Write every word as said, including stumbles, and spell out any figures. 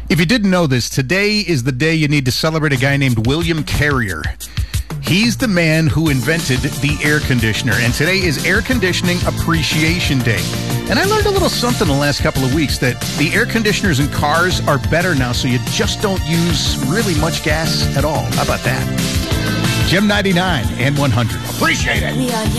If you didn't know this, today is the day you need to celebrate a guy named William Carrier. He's the man who invented the air conditioner, and today is Air Conditioning Appreciation Day. And I learned a little something the last couple of weeks, that the air conditioners in cars are better now, so you just don't use really much gas at all. How about that? Gem ninety-nine and one hundred. Appreciate it.